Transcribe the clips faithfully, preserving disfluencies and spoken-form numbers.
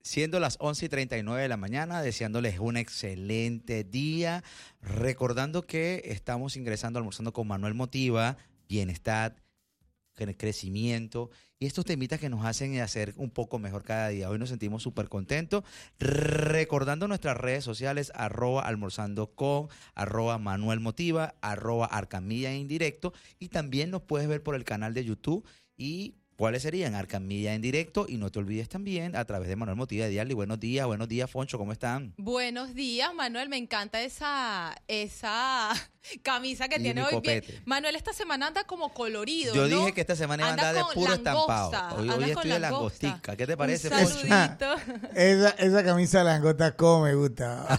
Siendo las once y treinta y nueve de la mañana, deseándoles un excelente día, recordando que estamos ingresando, almorzando con Manuel Motiva, bienestar, crecimiento y estos temitas que nos hacen hacer un poco mejor cada día. Hoy nos sentimos súper contentos, recordando nuestras redes sociales, arroba almorzando con, arroba Manuel Motiva, arroba Arcamilla en directo, y también nos puedes ver por el canal de YouTube. Y ¿cuáles serían? Arcamilla en directo, y no te olvides también a través de Manuel Motiva de Diarly. Buenos días, buenos días, Foncho, ¿cómo están? Buenos días, Manuel, me encanta esa esa camisa que Y tiene mi hoy. copete. Bien. Manuel, esta semana anda como colorido, Yo ¿no? dije que esta semana iba a Anda andar de con puro langosta, estampado. Hoy, hoy andas estoy con de langosta. langostica. ¿Qué te parece, Un Foncho? saludito. Esa, esa camisa de langota como me gusta.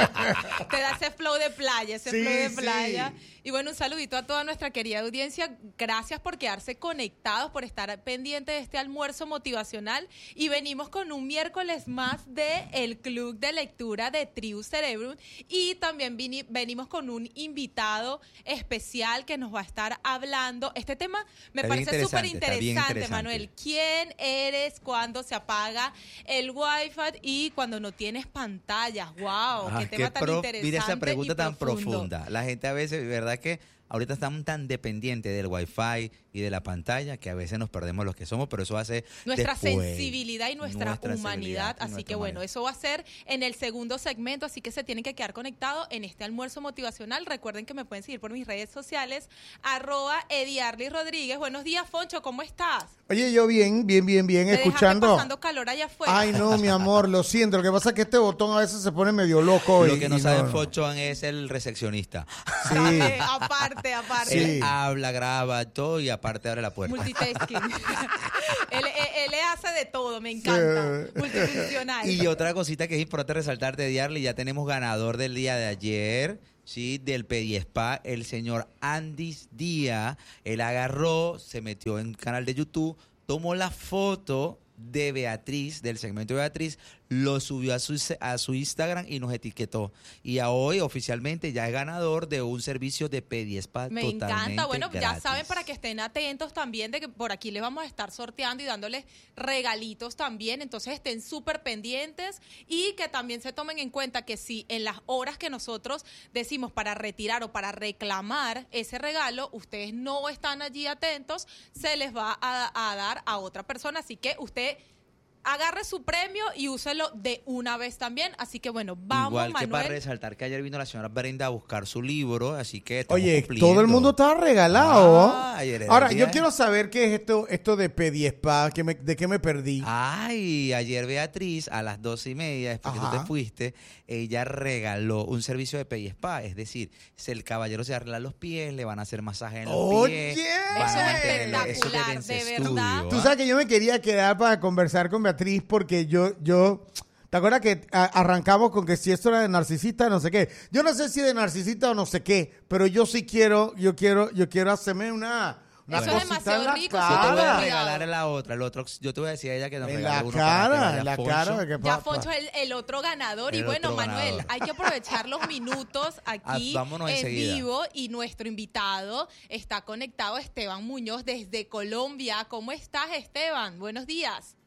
Te da ese flow de playa, ese Sí, flow de sí. playa. Y bueno, un saludito a toda nuestra querida audiencia. Gracias por quedarse conectados, por estar pendientes de este almuerzo motivacional. Y venimos con un miércoles más de el Club de Lectura de Tribu Cerebrum. Y también vini- venimos con un invitado especial que nos va a estar hablando. Este tema me Está bien parece súper interesante, está bien interesante, interesante. Manuel. ¿Quién eres cuando se apaga el Wi-Fi y cuando no tienes pantallas? ¡Wow! Ah, ¡Qué tema tan prof- interesante! Mira esa pregunta y tan profundo. profunda. La gente a veces, ¿verdad que ahorita estamos tan dependientes del Wi-Fi y de la pantalla que a veces nos perdemos los que somos, pero eso hace Nuestra después. sensibilidad y nuestra, Nuestra sensibilidad humanidad. y Así nuestra que bueno, humanidad. eso va a ser en el segundo segmento, así que se tienen que quedar conectados en este almuerzo motivacional. Recuerden que me pueden seguir por mis redes sociales, arroba Ediarly Rodríguez. Buenos días, Foncho, ¿cómo estás? Oye, yo bien, bien, bien, bien, ¿Te dejaste escuchando. pasando calor allá afuera? Ay, no, mi amor, lo siento. Lo que pasa es que este botón a veces se pone medio loco. Lo y- que no y sabe Foncho es el recepcionista. Sí. Dale, aparte, aparte. Sí. Él habla, graba, todo y aparte abre la puerta. Multitasking. él, él, él hace de todo, me encanta. Sí. Multifuncional. Y otra cosita que es importante resaltar de Diarly, ya tenemos ganador del día de ayer, sí, del Pediespa, el señor Andis Díaz. Él agarró, se metió en un canal de YouTube, tomó la foto de Beatriz, del segmento de Beatriz, lo subió a su, a su Instagram y nos etiquetó. Y a hoy oficialmente ya es ganador de un servicio de Pediespa Me totalmente encanta. Bueno, ya gratis. saben, para que estén atentos también de que por aquí les vamos a estar sorteando y dándoles regalitos también. Entonces estén súper pendientes y que también se tomen en cuenta que si en las horas que nosotros decimos para retirar o para reclamar ese regalo, ustedes no están allí atentos, se les va a, a dar a otra persona. Así que usted agarre su premio y úselo de una vez también. Así que bueno, vamos, Igual que Manuel. para resaltar que ayer vino la señora Brenda a buscar su libro, así que estamos Oye, cumpliendo. todo el mundo estaba regalado. Ah, ayer era Ahora, el yo día. quiero saber qué es esto, esto de Pediespa, que me, de qué me perdí. Ay, ayer Beatriz a las doce y media, después que tú Ajá. te fuiste, ella regaló un servicio de Pediespa, es decir, si el caballero se arregla los pies, le van a hacer masaje en los Oye. pies. Eso van a es mantenerle- eso espectacular, desde de ese verdad. estudio, Tú ¿ah? sabes que yo me quería quedar para conversar con Beatriz porque yo, yo, ¿te acuerdas que a- arrancamos con que si esto era de narcisista, no sé qué? Yo no sé si de narcisista o no sé qué, pero yo sí quiero, yo quiero, yo quiero hacerme una, una Eso es cosita demasiado en la rico, Yo te voy a Cara. regalar a la otra, el otro, yo te voy a decir a ella que nos En regale la uno para que cara, vaya en la Foncho. cara. que Ya pa- Foncho es el, el otro ganador. El y bueno, otro Manuel, ganador. hay que aprovechar los minutos aquí Ah, vámonos en enseguida. vivo. Y nuestro invitado está conectado, Esteban Muñoz, desde Colombia. ¿Cómo estás, Esteban? Buenos días.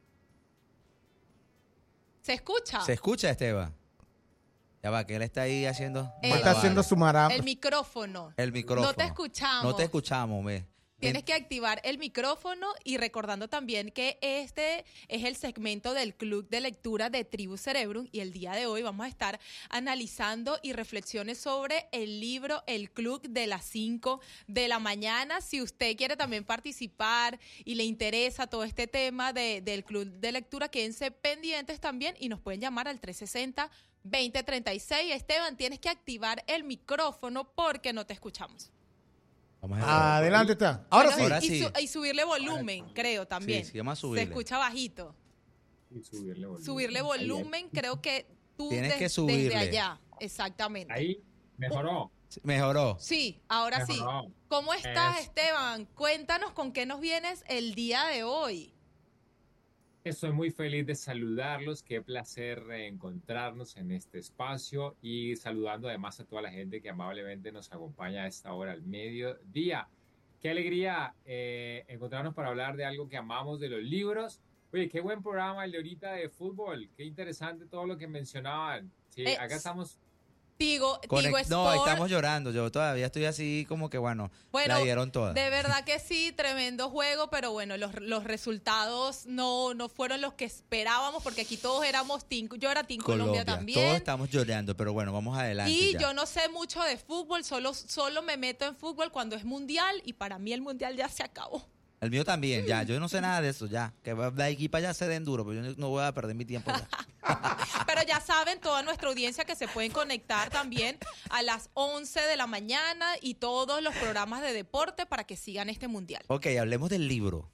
¿Se escucha? ¿Se escucha, Esteban? Ya va, que él está ahí haciendo Él Está malabares. haciendo su mara. El micrófono. el micrófono. No te escuchamos. No te escuchamos, ve. Tienes que activar el micrófono y recordando también que este es el segmento del Club de Lectura de Tribu Cerebrum y el día de hoy vamos a estar analizando y reflexiones sobre el libro El Club de las cinco de la mañana. Si usted quiere también participar y le interesa todo este tema de, del Club de Lectura, quédense pendientes también y nos pueden llamar al trescientos sesenta, veinte treinta y seis. Esteban, tienes que activar el micrófono porque no te escuchamos. Vamos a Adelante está. Ahora Bueno, sí. Ahora y, sí. su- y subirle volumen, creo también. Sí, sí, vamos a Se subirle. escucha bajito. Y subirle volumen. Subirle volumen, creo que tú Tienes des- que subirle. desde allá. Exactamente. Ahí mejoró. Mejoró. Sí, ahora sí. Mejoró. ¿Cómo estás, Es- Esteban? Cuéntanos con qué nos vienes el día de hoy. Estoy muy feliz de saludarlos. Qué placer reencontrarnos en este espacio y saludando además a toda la gente que amablemente nos acompaña a esta hora al mediodía. Qué alegría eh, encontrarnos para hablar de algo que amamos, de los libros. Oye, qué buen programa el de ahorita de fútbol. Qué interesante todo lo que mencionaban. Sí, Eh, acá estamos. Tigo, Conect- Tigo no, Sport. estamos llorando. Yo todavía estoy así como que, bueno, Bueno, la dieron toda. de verdad que sí, tremendo juego, pero bueno, los, los resultados no, no fueron los que esperábamos, porque aquí todos éramos Team, yo era Team Colombia, Todos también. estamos llorando, pero bueno, vamos adelante. Y ya. yo no sé mucho de fútbol, solo, solo me meto en fútbol cuando es mundial, y para mí el mundial ya se acabó. El mío también, ya. Yo no sé nada de eso, ya. Que va- de aquí para allá se den duro, pero yo no voy a perder mi tiempo ya. Pero ya saben, toda nuestra audiencia, que se pueden conectar también a las once de la mañana y todos los programas de deporte para que sigan este mundial. Ok, hablemos del libro.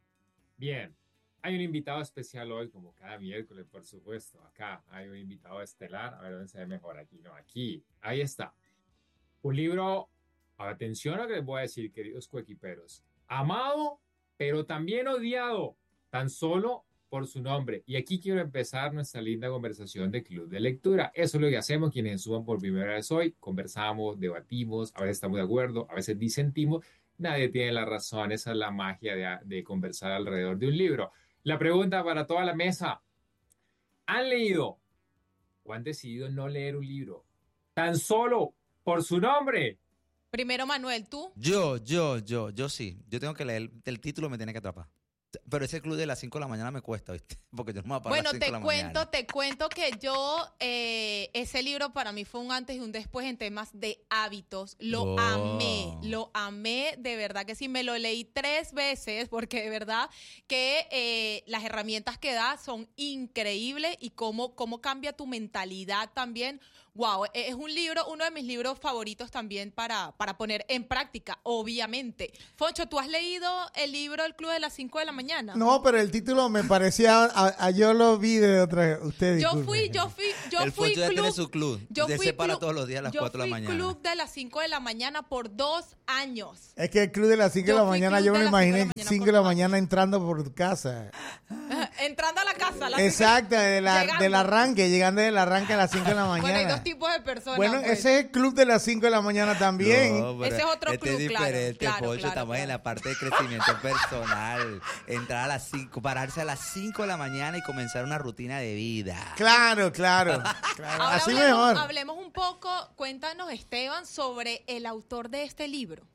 Bien. Hay un invitado especial hoy, como cada miércoles, por supuesto. Acá hay un invitado estelar. A ver dónde se ve mejor. Aquí, no, aquí. Ahí está. Un libro, atención a lo que les voy a decir, queridos coequiperos. Amado, pero también odiado, tan solo por su nombre. Y aquí quiero empezar nuestra linda conversación de Club de Lectura. Eso es lo que hacemos quienes suban por primera vez hoy. Conversamos, debatimos, a veces estamos de acuerdo, a veces disentimos. Nadie tiene la razón. Esa es la magia de, de conversar alrededor de un libro. La pregunta para toda la mesa. ¿Han leído o han decidido no leer un libro tan solo por su nombre? Primero, Manuel, ¿tú? Yo, yo, yo, yo sí. Yo tengo que leer el título, me tiene que atrapar. Pero ese club de las cinco de la mañana me cuesta, ¿viste? Porque yo no me voy a parar a Bueno, las cinco te de la cuento, mañana. te cuento que yo, eh, ese libro para mí fue un antes y un después en temas de hábitos. Lo Oh. amé, lo amé, de verdad que sí. Me lo leí tres veces porque de verdad que eh, las herramientas que da son increíbles y cómo, cómo cambia tu mentalidad también. Wow, es un libro, uno de mis libros favoritos también para, para poner en práctica, obviamente. Foncho, ¿tú has leído el libro El Club de las cinco de la mañana? No, pero el título me parecía, a, a yo lo vi de otra, usted Yo disculpe. fui, yo fui, yo el fui Foncho ya tiene club, su club. yo Se fui separa club- todos los días a las yo cuatro de la fui mañana. club de las cinco de la mañana por dos años. Es que el club de las cinco de Yo la fui mañana, club yo de me las cinco de la imaginé mañana cinco por de la dos mañana entrando por tu casa. Entrando a la casa. a las Exacto, de la- Llegando. del arranque, llegando del arranque a las cinco de la cinco- Bueno, hay mañana. dos tipos de personas. Bueno, pues. ese es el club de las cinco de la mañana también. No, pero Ese es otro este club, es claro, diferente, claro, Poncho. claro, Estamos en claro. la parte de crecimiento personal. Entrar a las cinco, pararse a las cinco de la mañana y comenzar una rutina de vida. Claro, claro. claro. Ahora Así hablemos, mejor. hablemos un poco, cuéntanos, Esteban, sobre el autor de este libro.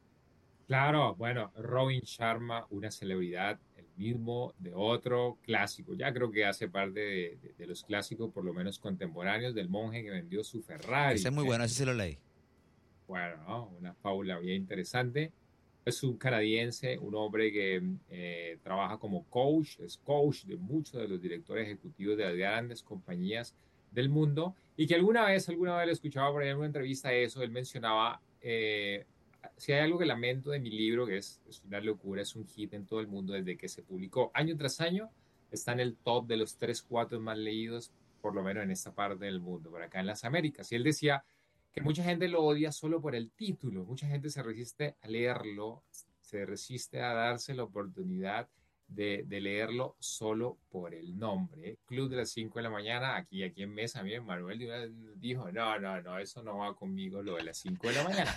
Claro, bueno, Robin Sharma, una celebridad, el mismo de otro clásico. Ya creo que hace parte de, de- de los clásicos, por lo menos contemporáneos, del monje que vendió su Ferrari. Ese es muy Eh, bueno, ese sí lo leí. Bueno, ¿no? Una fábula bien interesante. Es un canadiense, un hombre que eh, trabaja como coach, es coach de muchos de los directores ejecutivos de las grandes compañías del mundo y que alguna vez, alguna vez lo escuchaba por ahí en una entrevista eso, él mencionaba, eh, si hay algo que lamento de mi libro, que es, es una locura, es un hit en todo el mundo desde que se publicó año tras año, está en el top de los tres, cuatro más leídos, por lo menos en esta parte del mundo, por acá en las Américas. Y él decía que mucha gente lo odia solo por el título, mucha gente se resiste a leerlo, se resiste a darse la oportunidad de, de leerlo solo por el nombre. ¿eh? Club de las cinco de la mañana, aquí, aquí en mesa, bien, Manuel de una vez dijo, no, no, no, eso no va conmigo, lo de las cinco de la mañana.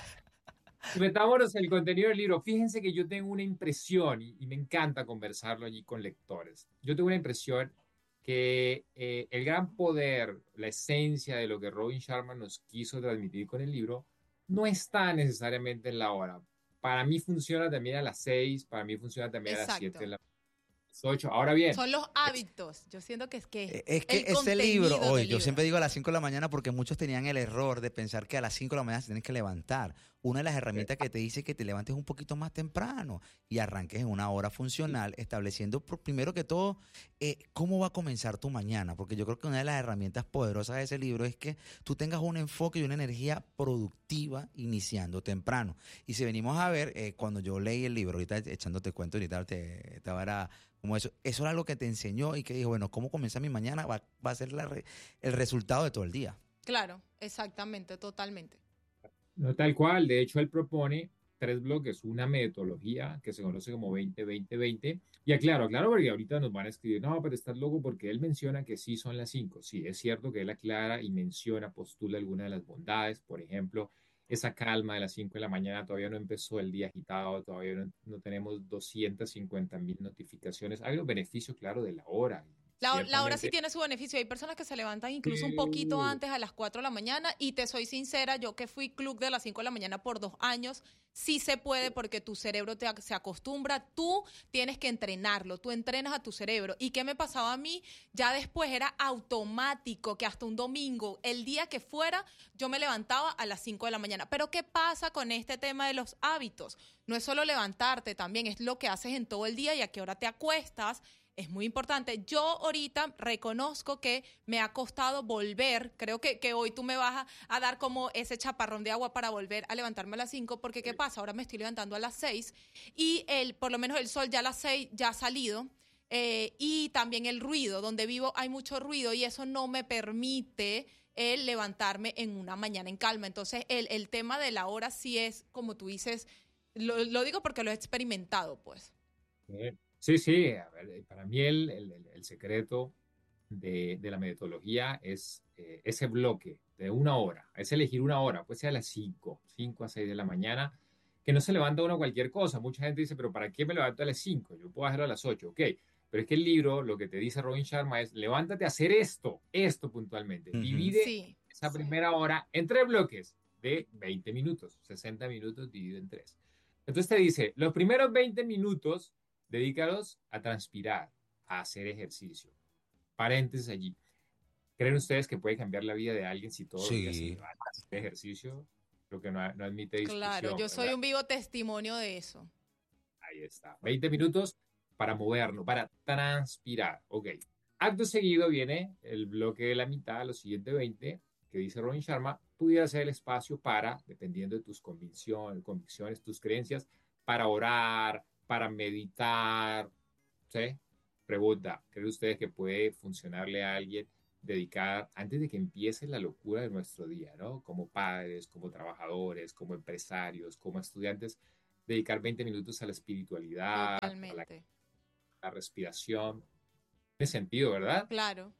Y metámonos en el contenido del libro. Fíjense que yo tengo una impresión, y, y me encanta conversarlo allí con lectores, yo tengo una impresión que eh, el gran poder, la esencia de lo que Robin Sharma nos quiso transmitir con el libro, no está necesariamente en la hora. Para mí funciona también a las seis, para mí funciona también a las Exacto. siete de la mañana, a las ocho. Ahora bien, Son los hábitos. Yo siento que es que Eh, Es que el ese contenido libro, del hoy, yo libro. siempre digo a las cinco de la mañana porque muchos tenían el error de pensar que a las cinco de la mañana se tienen que levantar. Una de las herramientas que te dice que te levantes un poquito más temprano y arranques en una hora funcional, estableciendo por- primero que todo eh, cómo va a comenzar tu mañana, porque yo creo que una de las herramientas poderosas de ese libro es que tú tengas un enfoque y una energía productiva iniciando temprano. Y si venimos a ver, eh, cuando yo leí el libro, ahorita echándote cuento, ahorita te, estaba era como eso, eso era lo que te enseñó y que dijo, bueno, cómo comienza mi mañana va, va a ser la re- el resultado de todo el día. Claro, exactamente, totalmente. no tal cual, de hecho él propone tres bloques, una metodología que se conoce como veinte veinte veinte. Y aclaro, aclaro porque ahorita nos van a escribir, no, pero estás loco porque él menciona que sí son las cinco. Sí, es cierto que él aclara y menciona, postula algunas de las bondades, por ejemplo, esa calma de las cinco de la mañana, todavía no empezó el día agitado, todavía no, no tenemos doscientas cincuenta mil notificaciones. Hay los beneficios, claro, de la hora. La, la hora sí Ciertamente, tiene su beneficio. Hay personas que se levantan incluso un poquito sí, antes, a las cuatro de la mañana, y te soy sincera, yo que fui club de las cinco de la mañana por dos años, sí se puede porque tu cerebro te, ac- se acostumbra, tú tienes que entrenarlo, tú entrenas a tu cerebro. ¿Y qué me pasaba a mí? Ya después era automático que hasta un domingo, el día que fuera, yo me levantaba a las cinco de la mañana. Pero ¿qué pasa con este tema de los hábitos? No es solo levantarte, también es lo que haces en todo el día y a qué hora te acuestas. Es muy importante. Yo ahorita reconozco que me ha costado volver. Creo que, que hoy tú me vas a, a dar como ese chaparrón de agua para volver a levantarme a las cinco, porque ¿qué pasa? Ahora me estoy levantando a las seis y el, por lo menos el sol ya a las seis ya ha salido. Eh, y también el ruido. Donde vivo hay mucho ruido y eso no me permite el levantarme en una mañana en calma. Entonces, el, el tema de la hora sí es, como tú dices, lo, lo digo porque lo he experimentado, pues. eh, sí, sí, a ver, eh, para mí el, el- el- el secreto de, de la metodología es eh, ese bloque de una hora, es elegir una hora, pues sea a las cinco, cinco a seis de la mañana, que no se levanta uno a cualquier cosa. Mucha gente dice, pero ¿para qué me levanto a las cinco? Yo puedo hacerlo a las ocho, ok. Pero es que el libro lo que te dice Robin Sharma es, levántate a hacer esto, esto puntualmente. Ujú. Divide Sí, esa sí. primera hora en tres bloques de veinte minutos, sesenta minutos dividido en tres. Entonces te dice, los primeros veinte minutos dedícalos a transpirar, a hacer ejercicio. Paréntesis allí. ¿Creen ustedes que puede cambiar la vida de alguien si todos los días se Sí. levanta a hacer ejercicio? Creo que no, no admite Claro, discusión, yo soy ¿verdad? un vivo testimonio de eso. Ahí está. veinte minutos para movernos, para transpirar. Ok. Acto seguido viene el bloque de la mitad, los siguientes veinte, que dice Robin Sharma, pudiera ser el espacio para, dependiendo de tus convicciones, convicciones, tus creencias, para orar, para meditar. ¿Sí? Pregunta, ¿creen ustedes que puede funcionarle a alguien dedicar, antes de que empiece la locura de nuestro día, ¿no? Como padres, como trabajadores, como empresarios, como estudiantes, dedicar veinte minutos a la espiritualidad, a la, Totalmente. la respiración? Tiene sentido, ¿verdad? Claro.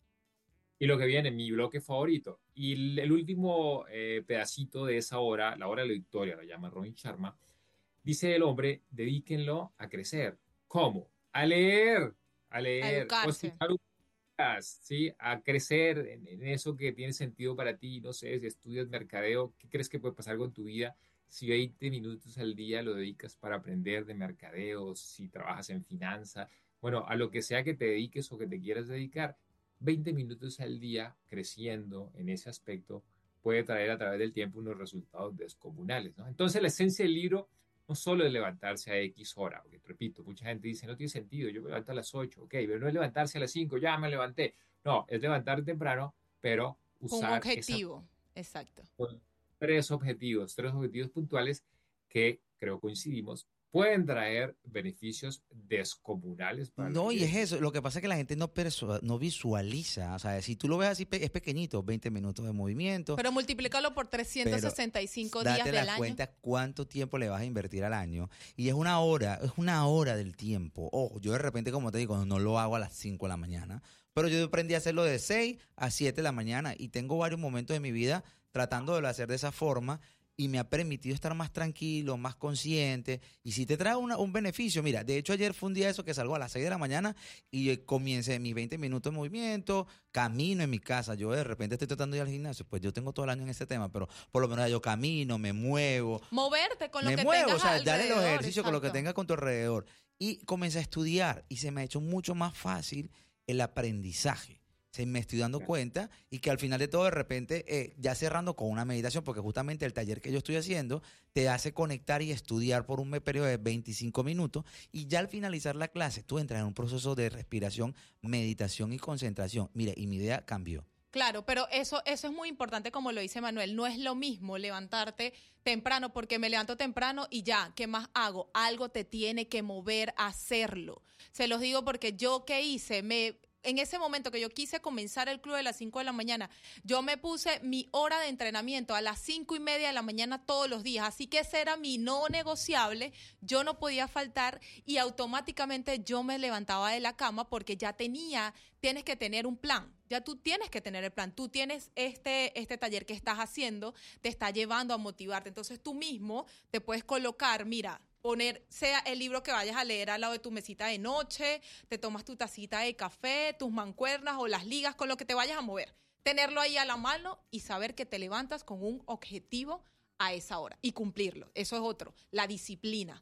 Y lo que viene, mi bloque favorito. Y el, el último eh, pedacito de esa hora, la hora de la victoria, la llama Robin Sharma, dice el hombre, dedíquenlo a crecer. ¿Cómo? A leer, a A leer, o educarse. escuchar un podcast, ¿sí? A crecer en, en eso que tiene sentido para ti. No sé, si estudias mercadeo, ¿qué crees que puede pasar con tu vida si veinte minutos al día lo dedicas para aprender de mercadeo, si trabajas en finanzas? Bueno, a lo que sea que te dediques o que te quieras dedicar, veinte minutos al día creciendo en ese aspecto puede traer a través del tiempo unos resultados descomunales, ¿no? Entonces, la esencia del libro no solo es levantarse a X hora, porque repito, mucha gente dice, no tiene sentido, yo me levanto a las ocho, ok, pero no es levantarse a las cinco, ya me levanté. No, es levantar temprano, pero Con un usar esa objetivo. Exacto. con tres objetivos, tres objetivos puntuales que creo coincidimos, pueden traer beneficios descomunales para la No, vida y de es sus. eso. Lo que pasa es que la gente no, persu- no visualiza. O sea, si tú lo ves así, pe- es pequeñito, veinte minutos de movimiento. Pero multiplícalo por trescientos Pero sesenta y cinco días date del la año. cuenta cuánto tiempo le vas a invertir al año. Y es una hora, es una hora del tiempo. Ojo, yo de repente, como te digo, no lo hago a las cinco de la mañana. Pero yo aprendí a hacerlo de seis a siete de la mañana. Y tengo varios momentos de mi vida tratando de lo hacer de esa forma. Y me ha permitido estar más tranquilo, más consciente. Y si te trae una- un beneficio, mira, de hecho ayer fue un día de eso que salgo a las seis de la mañana y eh, comience mis veinte minutos de movimiento, camino en mi casa. Yo de repente estoy tratando de ir al gimnasio, pues yo tengo todo el año en ese tema, pero por lo menos ya yo camino, me muevo, Moverte con lo me que muevo, tengas o sea, dale los alrededor. ejercicios con lo que Exacto. tengas con tu alrededor. Y comencé a estudiar y se me ha hecho mucho más fácil el aprendizaje. Se me estoy dando cuenta y que al final de todo, de repente, eh, ya cerrando con una meditación, porque justamente el taller que yo estoy haciendo te hace conectar y estudiar por un periodo de veinticinco minutos y ya al finalizar la clase tú entras en un proceso de respiración, meditación y concentración. Mire, y mi idea cambió. Claro, pero eso, eso es muy importante, como lo dice Manuel. No es lo mismo levantarte temprano, porque me levanto temprano y ya, ¿qué más hago? Algo te tiene que mover a hacerlo. Se los digo porque yo, ¿qué hice? Me en ese momento que yo quise comenzar el club a las cinco de la mañana, yo me puse mi hora de entrenamiento a las cinco y media de la mañana todos los días. Así que ese era mi no negociable. Yo no podía faltar y automáticamente yo me levantaba de la cama porque ya tenía, tienes que tener un plan. Ya tú tienes que tener el plan. Tú tienes este, este taller que estás haciendo, te está llevando a motivarte. Entonces tú mismo te puedes colocar, mira, poner, sea el libro que vayas a leer al lado de tu mesita de noche, te tomas tu tacita de café, tus mancuernas o las ligas con lo que te vayas a mover. Tenerlo ahí a la mano y saber que te levantas con un objetivo a esa hora y cumplirlo. Eso es otro, la disciplina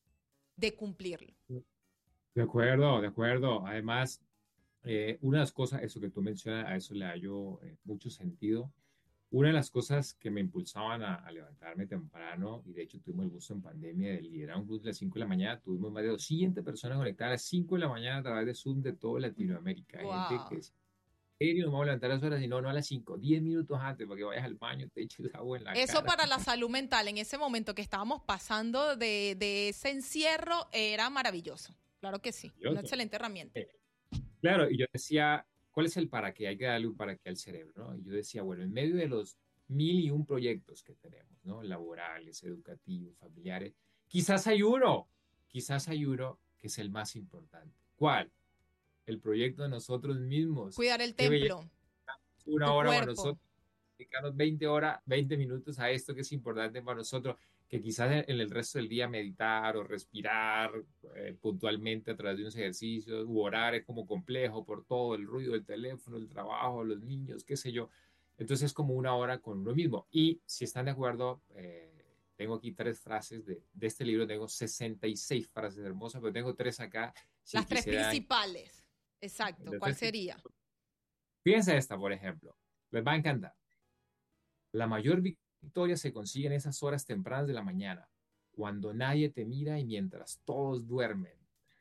de cumplirlo. De acuerdo, de acuerdo. Además, eh, una de las cosas, eso que tú mencionas, a eso le hallo eh, mucho sentido. Una de las cosas que me impulsaban a, a levantarme temprano, y de hecho tuvimos el gusto en pandemia de liderar un club de las cinco de la mañana, tuvimos más de doscientas personas conectadas a las cinco de la mañana a través de Zoom de toda Latinoamérica. Wow. Gente que es serio, no vamos a levantar a las horas, sino no a las cinco, diez minutos antes para que vayas al baño, te eches agua en la Eso cara. para la salud mental, en ese momento que estábamos pasando de, de ese encierro, era maravilloso. Claro que sí, una Maravilloso. excelente herramienta. Eh, Claro, y yo decía, ¿cuál es el para qué? Hay que darle un para qué al cerebro, ¿no? Y yo decía, bueno, en medio de los mil y un proyectos que tenemos, ¿no? Laborales, educativos, familiares, quizás hay uno, quizás hay uno que es el más importante. ¿Cuál? El proyecto de nosotros mismos. Cuidar el Qué belleza, templo, una tu hora para cuerpo. nosotros, dedicarnos veinte horas, veinte minutos a esto que es importante para nosotros, que quizás en el resto del día meditar o respirar eh, puntualmente a través de unos ejercicios, u orar es como complejo por todo el ruido del teléfono, el trabajo, los niños, qué sé yo. Entonces es como una hora con uno mismo. Y si están de acuerdo, eh, tengo aquí tres frases de, de este libro, tengo sesenta y seis frases hermosas, pero tengo tres acá. Si Las tres quisieran- principales. Exacto. Las ¿Cuál tres- sería? Fíjense esta, por ejemplo. Les va a encantar. La mayor victoria se consigue en esas horas tempranas de la mañana, cuando nadie te mira y mientras todos duermen.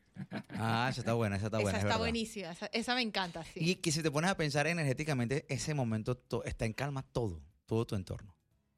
Ah, esa está buena, esa está Esa buena, es está verdad. buenísima. Esa, esa me encanta, sí. Y que si te pones a pensar energéticamente, ese momento to- está en calma todo, todo tu entorno.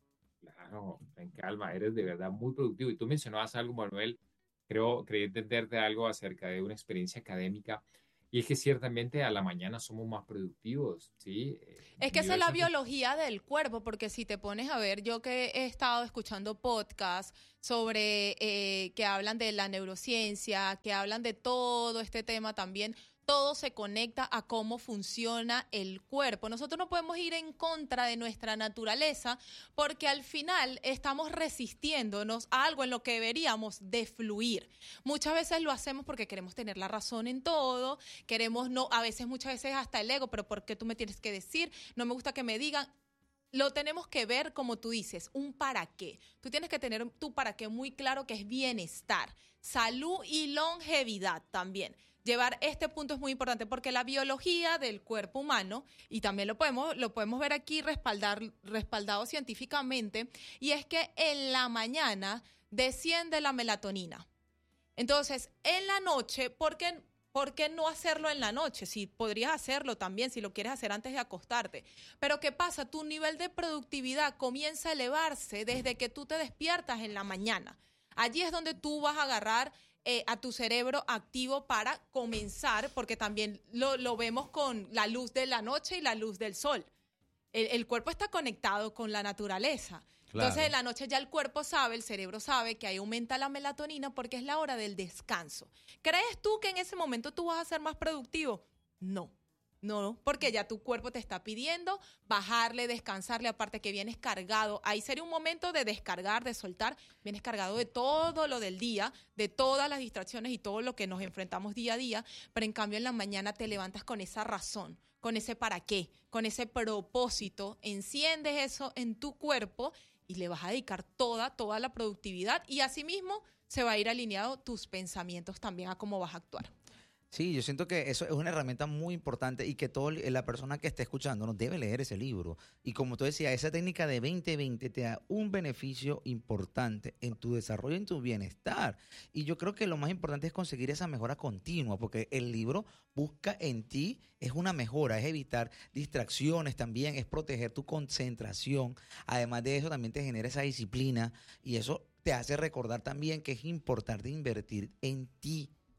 Claro, en calma, eres de verdad muy productivo. Y tú mencionabas algo, Manuel, creo, creí entenderte algo acerca de una experiencia académica. Y es que ciertamente a la mañana somos más productivos, ¿sí? Eh, Es que esa es la diversas- biología del cuerpo, porque si te pones a ver, yo que he estado escuchando podcasts sobre eh, que hablan de la neurociencia, que hablan de todo este tema también, todo se conecta a cómo funciona el cuerpo. Nosotros no podemos ir en contra de nuestra naturaleza porque al final estamos resistiéndonos a algo en lo que deberíamos de fluir. Muchas veces lo hacemos porque queremos tener la razón en todo, queremos no, a veces, muchas veces hasta el ego, pero ¿por qué tú me tienes que decir? No me gusta que me digan. Lo tenemos que ver, como tú dices, un para qué. Tú tienes que tener tu para qué muy claro, que es bienestar, salud y longevidad también. Llevar este punto es muy importante porque la biología del cuerpo humano, y también lo podemos, lo podemos ver aquí respaldar, respaldado científicamente, y es que en la mañana desciende la melatonina. Entonces, en la noche, ¿por qué, ¿por qué no hacerlo en la noche? Si podrías hacerlo también, si lo quieres hacer antes de acostarte. Pero ¿qué pasa? Tu nivel de productividad comienza a elevarse desde que tú te despiertas en la mañana. Allí es donde tú vas a agarrar eh, a tu cerebro activo para comenzar, porque también lo, lo vemos con la luz de la noche y la luz del sol. El, el cuerpo está conectado con la naturaleza. Claro. Entonces, en la noche ya el cuerpo sabe, el cerebro sabe que ahí aumenta la melatonina porque es la hora del descanso. ¿Crees tú que en ese momento tú vas a ser más productivo? No. No, porque ya tu cuerpo te está pidiendo bajarle, descansarle, aparte que vienes cargado. Ahí sería un momento de descargar, de soltar. Vienes cargado de todo lo del día, de todas las distracciones y todo lo que nos enfrentamos día a día, pero en cambio en la mañana te levantas con esa razón, con ese para qué, con ese propósito, enciendes eso en tu cuerpo y le vas a dedicar toda, toda la productividad y asimismo se va a ir alineado tus pensamientos también a cómo vas a actuar. Sí, yo siento que eso es una herramienta muy importante y que toda la persona que esté escuchando no debe leer ese libro. Y como tú decías, esa técnica de veinte veinte te da un beneficio importante en tu desarrollo, en tu bienestar. Y yo creo que lo más importante es conseguir esa mejora continua, porque el libro busca en ti, es una mejora, es evitar distracciones también, es proteger tu concentración. Además de eso, también te genera esa disciplina y eso te hace recordar también que es importante invertir en ti.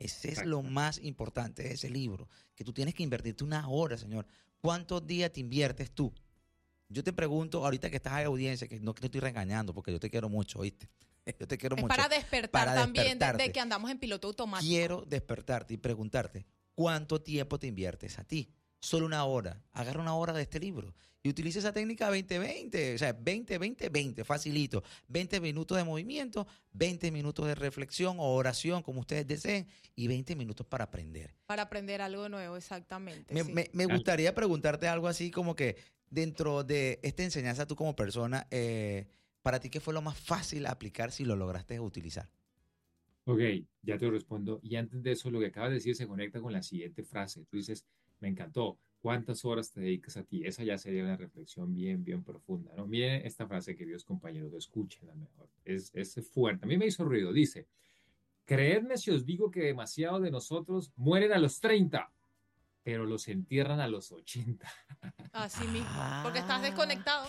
Ese es lo más importante de ese libro, que tú tienes que invertirte una hora, señor. ¿Cuántos días te inviertes tú? Yo te pregunto, ahorita que estás en audiencia, que no te estoy regañando porque yo te quiero mucho, ¿oíste? Yo te quiero Es mucho. para despertar Para también de, de despertarte. que andamos en piloto automático. Quiero despertarte y preguntarte, ¿cuánto tiempo te inviertes a ti? Solo una hora. Agarra una hora de este libro y utiliza esa técnica veinte veinte. O sea, veinte veinte veinte, facilito. veinte minutos de movimiento, veinte minutos de reflexión o oración, como ustedes deseen, y veinte minutos para aprender. Para aprender algo nuevo, exactamente. Me, sí. me, me gustaría preguntarte algo así como que dentro de esta enseñanza tú como persona, eh, para ti, ¿qué fue lo más fácil aplicar si lo lograste utilizar? Ok, ya te respondo. Y antes de eso, lo que acabas de decir se conecta con la siguiente frase. Tú dices, me encantó. ¿Cuántas horas te dedicas a ti? Esa ya sería una reflexión bien, bien profunda, ¿no? Miren esta frase, queridos compañeros, escúchenla mejor. Es, es fuerte. A mí me hizo ruido. Dice, creedme si os digo que demasiados de nosotros mueren a los treinta, pero los entierran a los ochenta. Así mismo, porque estás desconectado.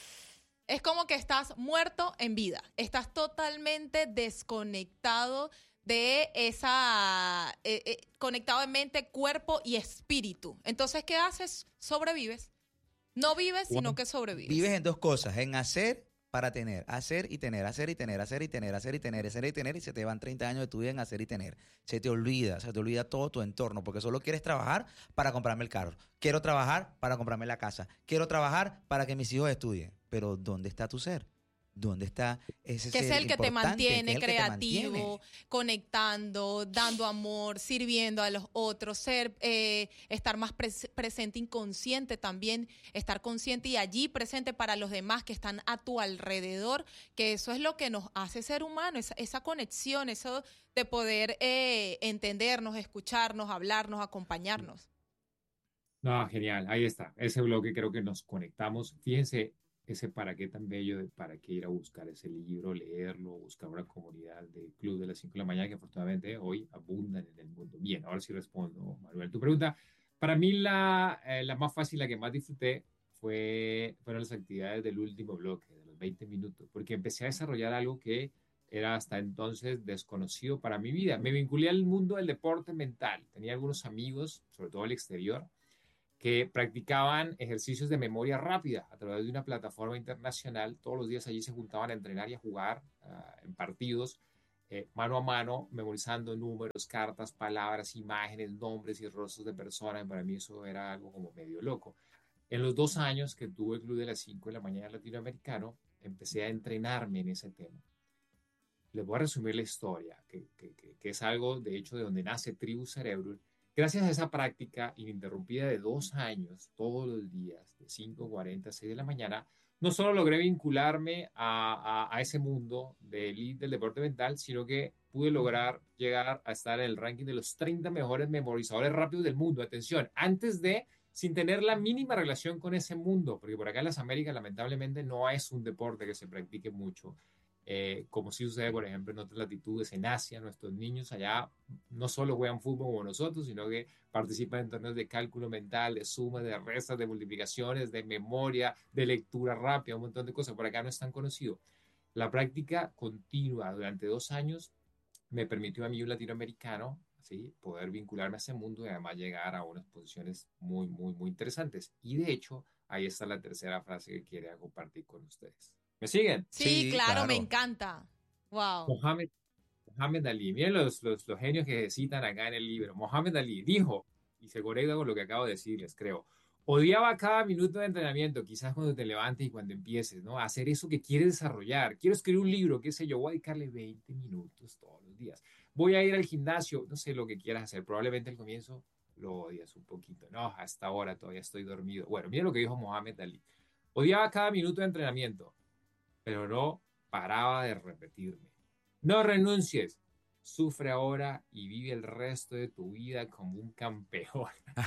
Es como que estás muerto en vida. Estás totalmente desconectado de esa... Eh, eh, conectado de mente, cuerpo y espíritu. Entonces, ¿qué haces? Sobrevives. No vives, sino que sobrevives. Vives en dos cosas, en hacer para tener, hacer y tener, hacer y tener, hacer y tener, hacer y tener, hacer y tener, y se te van treinta años de tu vida en hacer y tener. Se te olvida, se te olvida todo tu entorno, porque solo quieres trabajar para comprarme el carro. Quiero trabajar para comprarme la casa. Quiero trabajar para que mis hijos estudien. Pero ¿dónde está tu ser? ¿Dónde está ese que ser es el que te importante, mantiene que es el que te creativo, mantiene? conectando, dando amor, sirviendo a los otros, ser, eh, estar más pres- presente, inconsciente también, estar consciente y allí presente para los demás que están a tu alrededor, que eso es lo que nos hace ser humanos, esa, esa conexión, eso de poder eh, entendernos, escucharnos, hablarnos, acompañarnos. No, genial, ahí está. Ese bloque creo que nos conectamos. Fíjense, ese para qué tan bello de para qué ir a buscar ese libro, leerlo, buscar una comunidad de club de las cinco de la mañana que afortunadamente hoy abundan en el mundo. Bien, ahora sí respondo, Manuel, tu pregunta. Para mí la, eh, la más fácil, la que más disfruté fue, fueron las actividades del último bloque, de los veinte minutos, porque empecé a desarrollar algo que era hasta entonces desconocido para mi vida. Me vinculé al mundo del deporte mental. Tenía algunos amigos, sobre todo al exterior, que practicaban ejercicios de memoria rápida a través de una plataforma internacional. Todos los días allí se juntaban a entrenar y a jugar uh, en partidos eh, mano a mano, memorizando números, cartas, palabras, imágenes, nombres y rostros de personas. Para mí eso era algo como medio loco. En los dos años que tuve el Club de las cinco de la mañana latinoamericano, empecé a entrenarme en ese tema. Les voy a resumir la historia, que, que, que, que es algo, de hecho, de donde nace Tribu Cerebrum. Gracias a esa práctica ininterrumpida de dos años, todos los días, de cinco cuarenta a seis de la mañana, no solo logré vincularme a, a, a ese mundo de elite del deporte mental, sino que pude lograr llegar a estar en el ranking de los treinta mejores memorizadores rápidos del mundo. Atención, antes de, sin tener la mínima relación con ese mundo, porque por acá en las Américas lamentablemente no es un deporte que se practique mucho. Eh, como sí sucede, por ejemplo, en otras latitudes, en Asia, nuestros niños allá no solo juegan fútbol como nosotros, sino que participan en torneos de cálculo mental, de suma, de restas, de multiplicaciones, de memoria, de lectura rápida, un montón de cosas. Por acá no es tan conocido. La práctica continua durante dos años me permitió a mí, un latinoamericano, ¿sí?, poder vincularme a ese mundo y además llegar a unas posiciones muy, muy, muy interesantes. Y de hecho, ahí está la tercera frase que quería compartir con ustedes. ¿Me siguen? Sí, Sí, claro, claro. me encanta. Wow. Mohamed, Mohamed Ali, miren los, los, los genios que citan acá en el libro. Mohamed Ali dijo, y se conecta con lo que acabo de decirles, creo, odiaba cada minuto de entrenamiento, quizás cuando te levantes y cuando empieces, ¿no?, a hacer eso que quieres desarrollar. Quiero escribir un libro, qué sé yo, voy a dedicarle veinte minutos todos los días. Voy a ir al gimnasio, no sé lo que quieras hacer. Probablemente al comienzo lo odias un poquito. No, hasta ahora todavía estoy dormido. Bueno, miren lo que dijo Mohamed Ali. Odiaba cada minuto de entrenamiento, pero no paraba de repetirme. No renuncies, sufre ahora y vive el resto de tu vida como un campeón.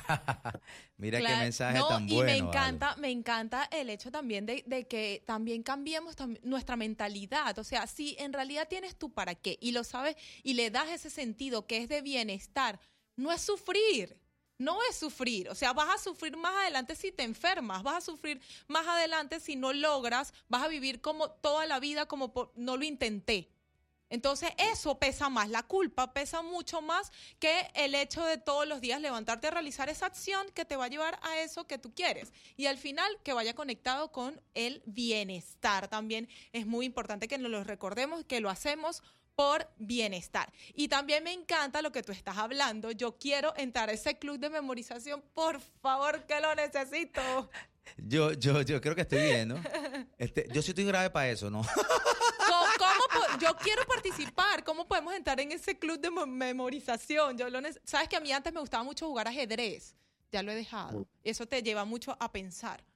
Mira Claro. qué mensaje No, tan y bueno. me encanta, Ale. me encanta el hecho también de, de que también cambiemos tam- nuestra mentalidad. O sea, si en realidad tienes tu para qué y lo sabes y le das ese sentido que es de bienestar, no es sufrir. No es sufrir, o sea, vas a sufrir más adelante si te enfermas, vas a sufrir más adelante si no logras, vas a vivir como toda la vida como por, no lo intenté. Entonces eso pesa más, la culpa pesa mucho más que el hecho de todos los días levantarte a realizar esa acción que te va a llevar a eso que tú quieres. Y al final que vaya conectado con el bienestar. También es muy importante que nos lo recordemos, que lo hacemos por bienestar. Y también me encanta lo que tú estás hablando. Yo quiero entrar a ese club de memorización, por favor, que lo necesito. Yo, yo, yo creo que estoy bien, ¿no? Este, yo sí estoy grave para eso, ¿no? ¿Cómo, cómo, yo quiero participar. ¿Cómo podemos entrar en ese club de memorización? Yo lo Sabes que a mí antes me gustaba mucho jugar ajedrez. Ya lo he dejado. Eso te lleva mucho a pensar.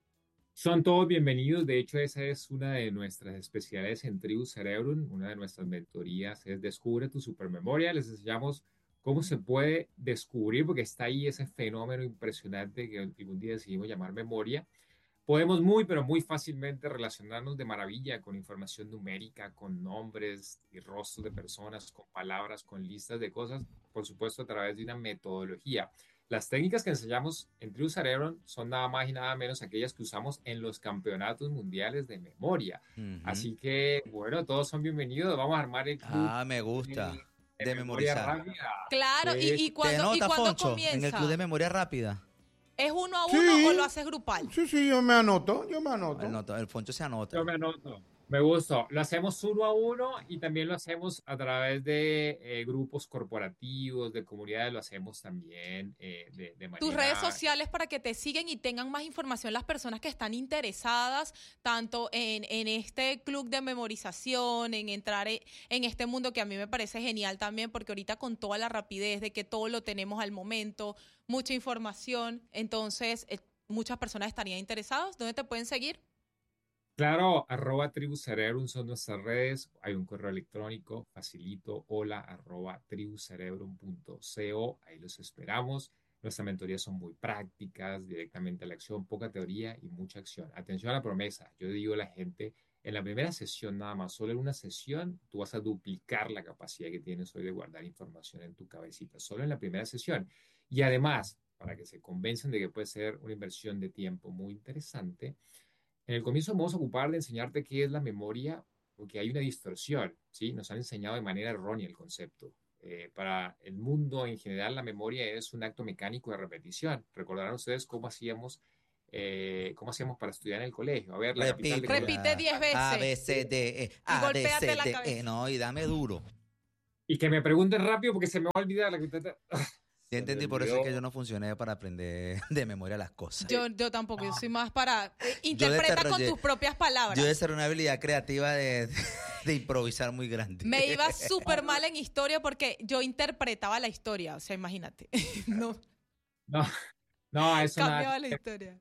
Son todos bienvenidos. De hecho, esa es una de nuestras especialidades en Tribu Cerebrum. Una de nuestras mentorías es Descubre tu Supermemoria. Les enseñamos cómo se puede descubrir, porque está ahí ese fenómeno impresionante que algún día decidimos llamar memoria. Podemos muy, pero muy fácilmente relacionarnos de maravilla con información numérica, con nombres y rostros de personas, con palabras, con listas de cosas, por supuesto a través de una metodología. Las técnicas que enseñamos en Tribu Cerebrum son nada más y nada menos aquellas que usamos en los campeonatos mundiales de memoria. Uh-huh. Así que, bueno, todos son bienvenidos. Vamos a armar el club. Ah, me gusta. De, de, de memorizar. Rápida. Claro, Sí. y, y cuando, nota, y cuando Foncho, comienza. en el club de memoria rápida. ¿Es uno a Sí. uno o lo haces grupal? Sí, sí, yo me anoto, yo me anoto. El, nota, el Foncho se anota. Yo me anoto. Me gustó. Lo hacemos uno a uno y también lo hacemos a través de eh, grupos corporativos, de comunidades, lo hacemos también eh, de, de manera... Tus redes sociales para que te sigan y tengan más información las personas que están interesadas tanto en, en este club de memorización, en entrar en, en este mundo que a mí me parece genial también, porque ahorita con toda la rapidez de que todo lo tenemos al momento, mucha información, entonces eh, muchas personas estarían interesadas. ¿Dónde te pueden seguir? Claro, arroba Tribu Cerebrum son nuestras redes. Hay un correo electrónico, facilito, hola, arroba tribucerebrum punto co. Ahí los esperamos. Nuestras mentorías son muy prácticas, directamente a la acción, poca teoría y mucha acción. Atención a la promesa. Yo digo a la gente, en la primera sesión nada más, solo en una sesión, tú vas a duplicar la capacidad que tienes hoy de guardar información en tu cabecita. Solo en la primera sesión. Y además, para que se convenzan de que puede ser una inversión de tiempo muy interesante, en el comienzo vamos a ocupar de enseñarte qué es la memoria, porque hay una distorsión, ¿sí? Nos han enseñado de manera errónea el concepto. Eh, para el mundo en general, la memoria es un acto mecánico de repetición. Recordarán ustedes cómo hacíamos, eh, cómo hacíamos para estudiar en el colegio. A ver, la Repite, capital de Repite diez veces. A, B, C, D, E. A, B, golpéate C, la D, cabeza. E. No, y dame duro. Y que me pregunten rápido porque se me va a olvidar la capital. Sí, entendí, por eso es que yo no funcioné para aprender de memoria las cosas. Yo, yo tampoco, yo soy más para... eh, interpreta con desarrollé- tus propias palabras. Yo desarrollé una habilidad creativa de, de, de improvisar muy grande. Me iba súper mal en historia porque yo interpretaba la historia, o sea, imagínate. No, No, no, eso cambiaba nada. la historia.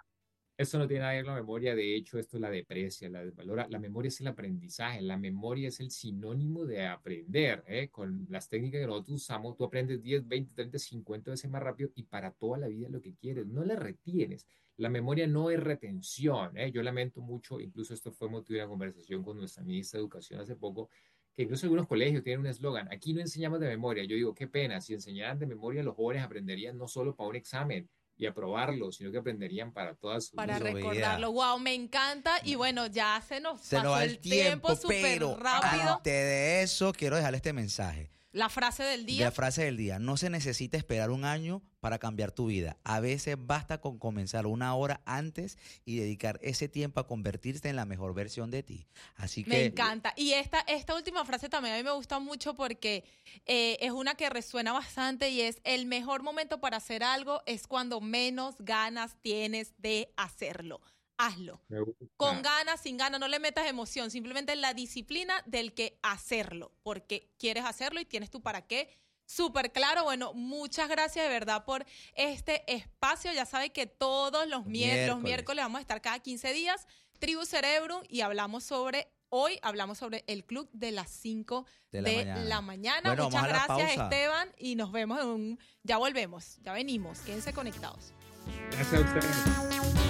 Eso no tiene nada que ver con la memoria, de hecho esto la deprecia, la desvalora. La memoria es el aprendizaje, la memoria es el sinónimo de aprender, ¿eh? Con las técnicas que nosotros usamos, tú aprendes diez, veinte, treinta, cincuenta veces más rápido y para toda la vida lo que quieres, no la retienes. La memoria no es retención, ¿eh? Yo lamento mucho, incluso esto fue motivo de una conversación con nuestra ministra de Educación hace poco, que incluso algunos colegios tienen un eslogan, aquí no enseñamos de memoria. Yo digo, qué pena, si enseñaran de memoria los jóvenes aprenderían no solo para un examen y aprobarlo, sino que aprenderían para toda su Para Su recordarlo. vida. Wow, me encanta. Y bueno, ya se nos Se pasó nos va el el tiempo, súper pero rápido. antes de eso quiero dejarle este mensaje. La frase del La día. frase del día. No se necesita esperar un año para cambiar tu vida. A veces basta con comenzar una hora antes y dedicar ese tiempo a convertirte en la mejor versión de ti. Así que... Me encanta. Y esta, esta última frase también a mí me gusta mucho porque eh, es una que resuena bastante y es: el mejor momento para hacer algo es cuando menos ganas tienes de hacerlo. Hazlo. Me gusta. Con ganas, sin ganas, no le metas emoción, simplemente la disciplina del que hacerlo, porque quieres hacerlo y tienes tu para qué súper claro. Bueno, muchas gracias de verdad por este espacio. Ya saben que todos los, mier- Miércoles. los miércoles vamos a estar cada quince días, Tribu Cerebrum, y hablamos sobre, hoy hablamos sobre el club de las cinco de, De la la mañana. mañana. Bueno, Muchas vamos a la gracias, pausa. Esteban, y nos vemos en un... Ya volvemos, ya venimos, quédense conectados. Gracias a ustedes.